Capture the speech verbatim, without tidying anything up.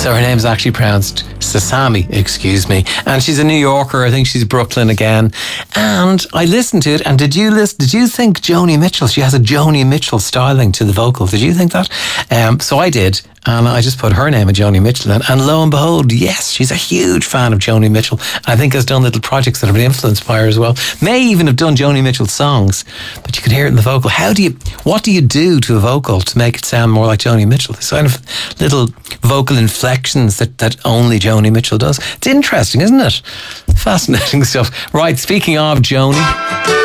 So her name's actually pronounced Sasami, excuse me. And she's a New Yorker. I think she's Brooklyn again. And I listened to it. And did you listen? Did you think Joni Mitchell? She has a Joni Mitchell styling to the vocal. Did you think that? Um, so I did. And I just put her name and Joni Mitchell in. And lo and behold, yes, she's a huge fan of Joni Mitchell. I think has done little projects that have been influenced by her as well. May even have done Joni Mitchell songs, but you could hear it in the vocal. How do you, what do you do to a vocal to make it sound more like Joni Mitchell? This kind of little vocal inflections that, that only Joni Mitchell does. It's interesting, isn't it? Fascinating stuff. Right, speaking of Joni...